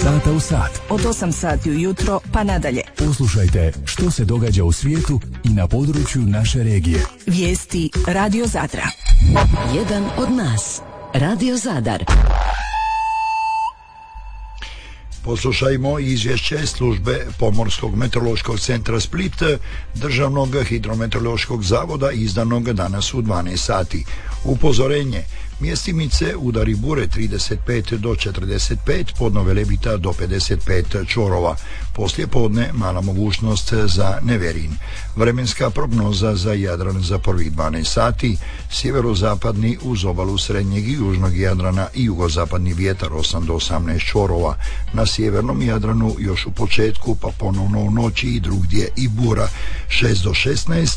sata u sat. Od 8 sati ujutro pa nadalje. Poslušajte što se događa u svijetu i na području naše regije. Vijesti Radio Zadra. Jedan od nas. Radio Zadar. Poslušajmo izvješće službe Pomorskog meteorološkog centra Split, Državnog hidrometeorološkog zavoda izdanog danas u 12 sati. Upozorenje: mjestimice udari bure 35 do 45, podno velebita do 55 čvorova. Poslije podne mala mogućnost za neverin. Vremenska prognoza za Jadran za prvih 12 sati: sjeverozapadni uz obalu srednjeg i južnog Jadrana i jugozapadni vjetar 8 do 18 čvorova. Na sjevernom Jadranu još u početku pa ponovno u noći i drugdje i bura 6 do 16.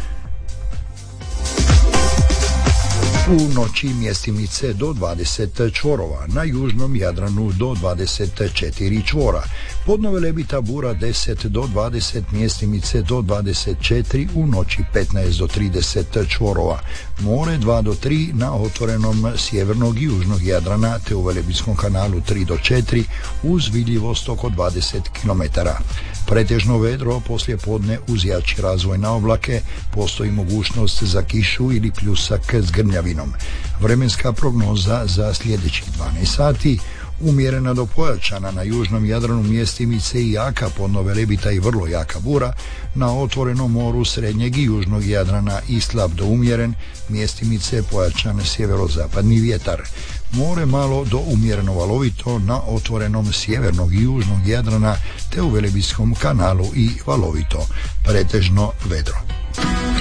U noći mjestimice do 20 čvorova, na južnom Jadranu do 24 čvora. Podno velebita bura 10 do 20, mjestimice do 24, u noći 15 do 30 čvorova. More 2 do 3 na otvorenom sjevernog i južnog Jadrana te u Velebitskom kanalu 3 do 4 uz vidljivost oko 20 km. Pretežno vedro poslije podne uz jači razvoj na oblake, postoji mogućnost za kišu ili pljusak s grmljavinom. Vremenska prognoza za sljedećih 12 sati: umjerena do pojačana na južnom Jadranu, mjestimice i jaka podno velebita i vrlo jaka bura, na otvorenom moru srednjeg i južnog Jadrana i slab do umjeren, mjestimice pojačan sjeverozapadni vjetar. More malo do umjereno valovito na otvorenom sjevernog i južnog Jadrana te u Velebitskom kanalu i valovito. Pretežno vedro.